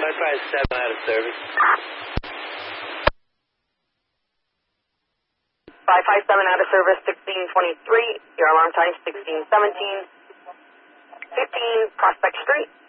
557 out of service. 557 out of service, 1623. Your alarm time 1617. 15 Prospect Street.